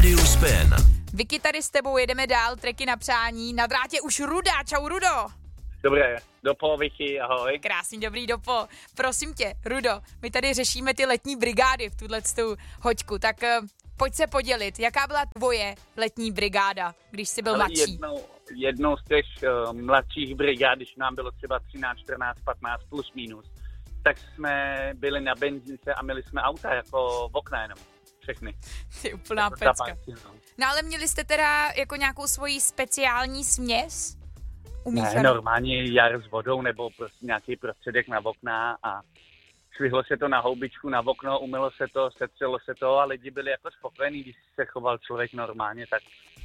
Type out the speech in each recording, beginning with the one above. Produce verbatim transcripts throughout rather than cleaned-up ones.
Rádiu Spin. Vicky, tady s tebou jedeme dál, treky na přání. Na drátě už Ruda, čau Rudo. Dobré, dopo Vicky, ahoj. Krásný dobrý dopo. Prosím tě, Rudo, my tady řešíme ty letní brigády v tuhletu hoďku, tak uh, pojď se podělit, jaká byla tvoje letní brigáda, když jsi byl Ale mladší? Jednou, jednou z těch uh, mladších brigád, když nám bylo třeba třináct, čtrnáct, patnáct plus minus, tak jsme byli na benzínce a měli jsme auta jako v okna jenom. Všechny. Ty úplná Jako pecka. zapáčky, no. No ale měli jste teda jako nějakou svoji speciální směs? Ne, Umíchanou? normálně jar s vodou nebo prostě nějaký prostředek na okna a švihlo se to na houbičku na okno, umylo se to, setřelo se to a lidi byli jako spokojení, když se choval člověk normálně. Tak.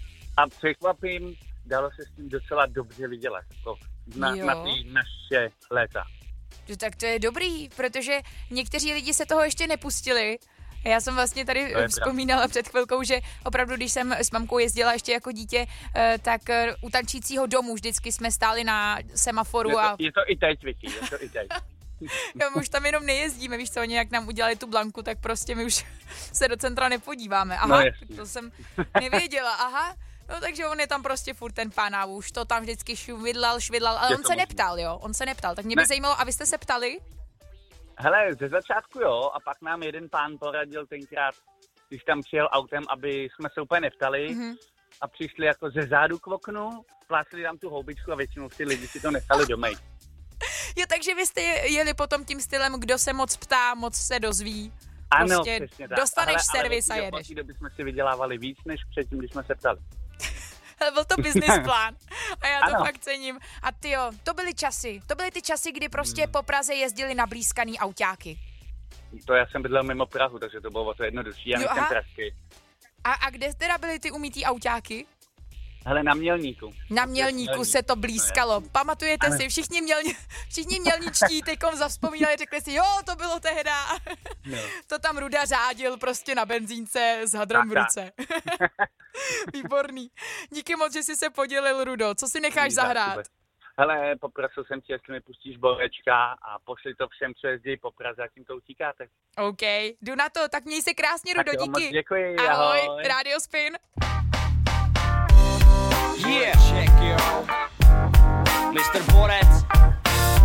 A překvapím, dalo se s tím docela dobře vydělat jako na, na ty naše léta. No, tak to je dobrý, protože někteří lidi se toho ještě nepustili. Já jsem vlastně tady vzpomínala před chvilkou, že opravdu, když jsem s mamkou jezdila ještě jako dítě, tak u tančícího domu vždycky jsme stáli na semaforu. Je to, a... je to i teď, Vicky, je to i teď. Jo, my už tam jenom nejezdíme, víš co, oni jak nám udělali tu blanku, tak prostě my už se do centra nepodíváme. Aha, no, to jsem nevěděla, aha. No takže on je tam prostě furt ten pán a už to tam vždycky švidlal, švidlal, ale je on se možný. neptal, jo, on se neptal. Tak mě by ne. zajímalo, a vy jste se ptali? Hele, ze začátku jo, a pak nám jeden pán poradil tenkrát, když tam přijel autem, aby jsme se úplně neptali mm-hmm. a přišli jako ze zádu k oknu, plácli tam tu houbičku a většinou ty lidi si to nechali doma. Jo, takže vy jste jeli potom tím stylem, kdo se moc ptá, moc se dozví. Ano, prostě přesně tak. dostaneš ale, servis ale a jedeš. Ale doby jsme si vydělávali víc, než předtím, když jsme se ptali. Byl to business plán a já to ano. fakt cením. A tyjo, to byly časy. To byly ty časy, kdy prostě hmm. po Praze jezdili nablízkaný autáky. To já jsem bydlel mimo Prahu, takže to bylo o to jednodušší. Já nejsem pražský. A, a kde teda byly ty umytý autáky? Hele, na Mělníku. Na Mělníku se to blízkalo. No, pamatujete ano. si, všichni, mělni, všichni mělničtí teďkom zavzpomínali, řekli si, jo, to bylo tehda. No. To tam Ruda řádil prostě na benzínce s hadrem v ruce. Výborný. Díky moc, že jsi se podělil, Rudo. Co si necháš Díky, zahrát? Super. Hele, poprosil jsem tě, jestli mi pustíš Borečka a pošli to všem, co jezdí po Praze, jak jim to utíkáte. OK, jdu na to, tak měj se krásně, Rudo, tak jo, díky. Moc děkuji, ahoj. ahoj. Radio Spin. Yeah, check yo. mister Borec.